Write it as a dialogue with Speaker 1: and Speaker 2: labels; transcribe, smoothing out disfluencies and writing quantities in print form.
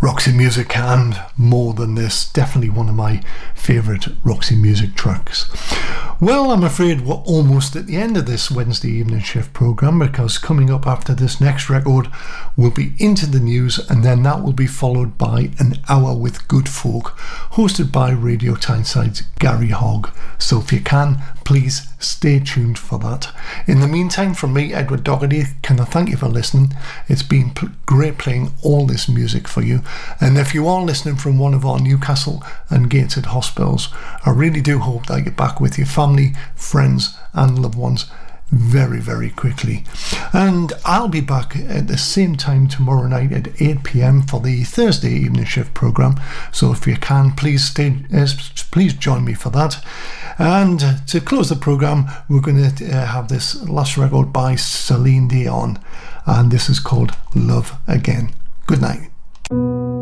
Speaker 1: Roxy Music, and More Than This, definitely one of my favourite Roxy Music tracks. Well, I'm afraid we're almost at the end of this Wednesday evening shift programme, because coming up after this next record will be Into the News, and then that will be followed by an hour with Good Folk, hosted by Radio Tyneside's Gary Hogg. So if you can, please stay tuned for that. In the meantime, from me, Edward Doherty, can I thank you for listening. It's been great playing all this music for you. And if you are listening from one of our Newcastle and Gateshead hospitals, I really do hope that you're back with your family, friends and loved ones very, very quickly. And I'll be back at the same time tomorrow night at 8 p.m. for the Thursday evening shift programme. So if you can, please join me for that. And to close the programme, we're going to have this last record by Celine Dion, and this is called Love Again. Good night.